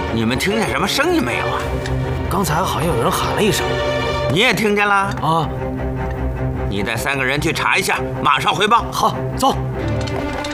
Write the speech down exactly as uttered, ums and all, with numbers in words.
你们听见什么声音没有啊？ 刚才好像有人喊了一声， 你也听见了啊？ 你带三个人去查一下，马上回报。 好，走。